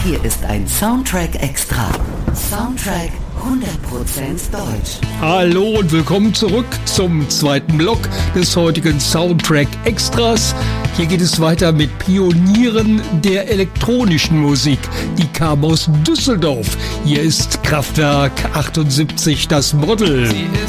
hier ist ein Soundtrack Extra. Soundtrack 100% Deutsch. Hallo und willkommen zurück zum zweiten Block des heutigen Soundtrack Extras. Hier geht es weiter mit Pionieren der elektronischen Musik. Die kamen aus Düsseldorf. Hier ist Kraftwerk 78, das Model. Sie